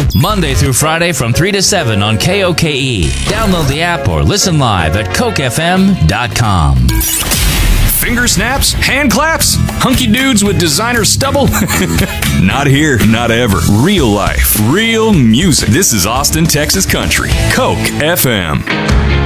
Monday through Friday from 3 to 7 on KOKE. Download the app or listen live at cokefm.com. Finger snaps? Hand claps? Hunky dudes with designer stubble? Not here, not ever. Real life, real music. This is Austin, Texas country. Coke FM.